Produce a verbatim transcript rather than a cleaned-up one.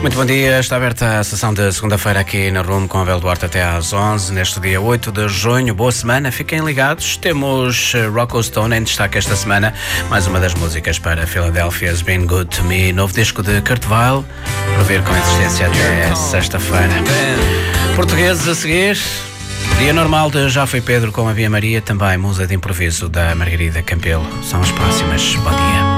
Muito bom dia, está aberta a sessão de segunda-feira aqui na Rumo com Abel Duarte até às onze, neste dia oito de junho. Boa semana, fiquem ligados. Temos Rocco Stone em destaque esta semana, mais uma das músicas para Philadelphia's Been Good to Me, novo disco de Kurt Weill, para ver com existência até sexta-feira. Portugueses a seguir, dia normal de Já Foi Pedro com a Bia Maria, também musa de improviso da Margarida Campelo. São as próximas. Bom dia.